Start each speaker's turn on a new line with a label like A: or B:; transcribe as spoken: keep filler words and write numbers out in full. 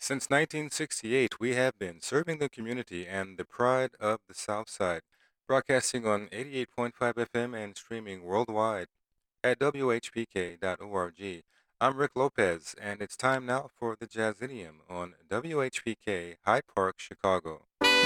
A: Since nineteen sixty-eight, we have been serving the community and the pride of the South Side, broadcasting on eighty-eight point five F M and streaming worldwide at W H P K dot org. I'm Rick Lopez, and it's time now for the Jazzidium on W H P K Hyde Park, Chicago.